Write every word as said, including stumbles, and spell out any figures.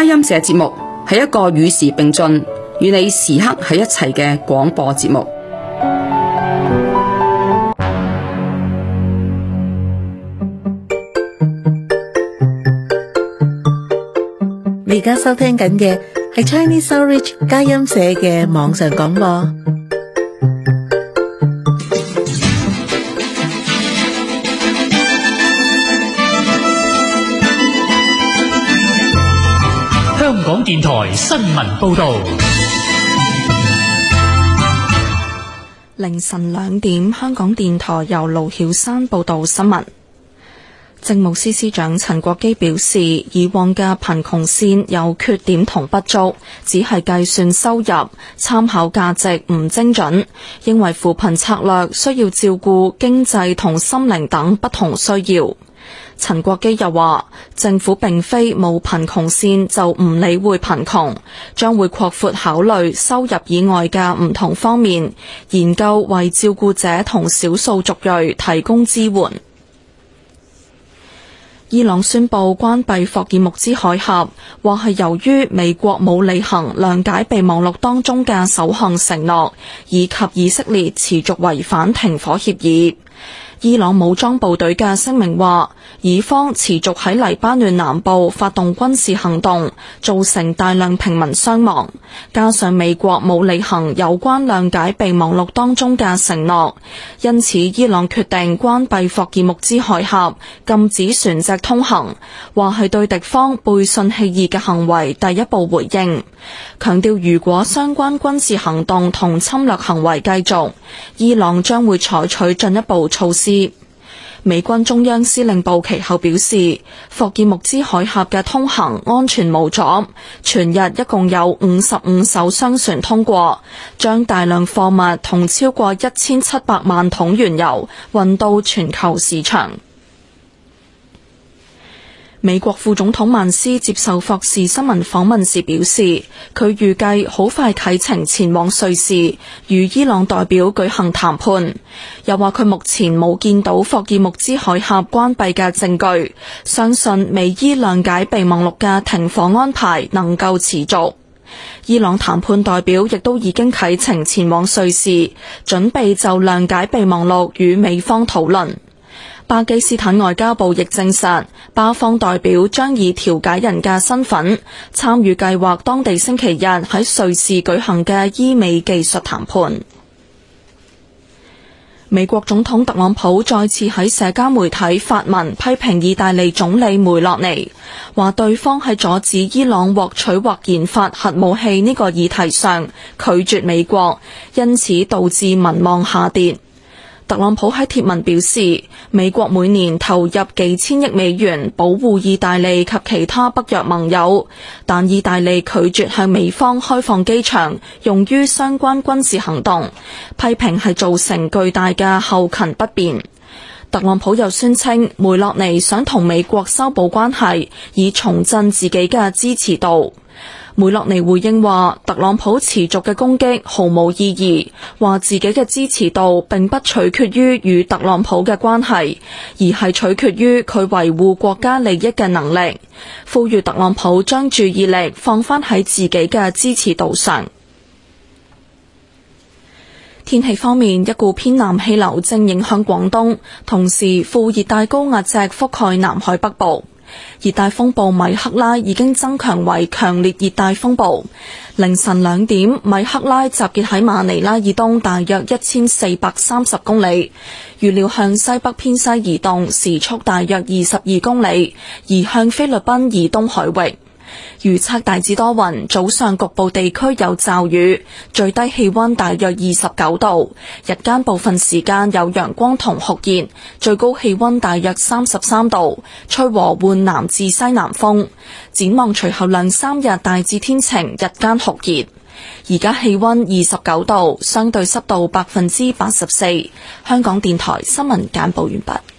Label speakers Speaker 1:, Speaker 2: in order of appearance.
Speaker 1: 佳音社節目係一個與時並進，與你時刻喺一齊嘅廣播節目。
Speaker 2: 你而家收聽緊嘅係 Chinese Outreach 佳音社嘅網上廣播。
Speaker 3: 香港電台新聞報道。
Speaker 4: 凌晨兩點，香港電台由盧曉山報道新聞。政務司司長陳國基表示，以往嘅貧窮線有缺點同不足，只係計算收入，參考價值唔精準，認為扶貧策略需要照顧經濟同心靈等不同需要。陳國基又話，政府並非冇貧窮線就唔理會貧窮，將會擴闊考慮收入以外嘅唔同方面，研究為照顧者同少數族裔提供支援。伊朗宣布關閉霍爾木茲海峽，話係由於美國冇履行諒解備忘錄當中嘅首項承諾，以及以色列持續違反停火協議。伊朗武裝部隊嘅聲明話，以方持續喺黎巴嫩南部發動軍事行動，造成大量平民傷亡，加上美國冇履行有關諒解備忘錄當中嘅承諾，因此伊朗決定關閉霍爾木茲海峽，禁止船隻通行，話係對敵方背信棄義嘅行為第一步回應，強調如果相關軍事行動同侵略行為繼續，伊朗將會採取進一步措施。美軍中央司令部其後表示，霍爾木茲海峽嘅通行安全無阻，全日一共有五十五艘商船通過，將大量貨物同超過一千七百萬桶原油運到全球市場。美國副總統曼斯接受霍士新聞訪問時表示，佢預計好快啟程前往瑞士，與伊朗代表舉行談判。又話佢目前冇見到霍爾木茲海峽關閉嘅證據，相信美伊諒解備忘錄嘅停火安排能夠持續。伊朗談判代表亦都已經啟程前往瑞士，準備就諒解備忘錄與美方討論。巴基斯坦外交部亦證實，巴方代表將以調解人嘅身份參與計劃當地星期日喺瑞士舉行嘅伊美技術談判。美國總統特朗普再次喺社交媒體發文批評意大利總理梅洛尼，話對方喺阻止伊朗獲取或研發核武器呢個議題上拒絕美國，因此導致民望下跌。特朗普喺貼文表示，美國每年投入幾千億美元保護意大利及其他北約盟友，但意大利拒絕向美方開放機場用於相關軍事行動，批評係造成巨大嘅後勤不便。特朗普又宣稱梅洛尼想同美國修補關係，以重振自己嘅支持度。梅洛尼回應話，特朗普持續嘅攻擊毫無意義，話自己嘅支持度並不取決於與特朗普嘅關係，而係取決於佢維護國家利益嘅能力，呼籲特朗普將注意力放返喺自己嘅支持度上。天氣方面，一股偏南氣流正影響廣東，同時副熱帶高壓脊覆蓋南海北部。熱帶風暴米克拉已經增強為強烈熱帶風暴。凌晨兩點，米克拉集結喺馬尼拉以東大約一千四百三十公里，預料向西北偏西移動，時速大約二十二公里，移向菲律賓以東海域。預測大致多雲，早上局部地區有驟雨，最低氣溫大約二十九度，日間部分時間有陽光同酷熱，最高氣溫大約三十三度，吹和緩南至西南風。展望隨後兩三日大致天晴，日間酷熱。而家氣溫二十九度，相對濕度百分之八十四。香港電台新聞簡報完畢。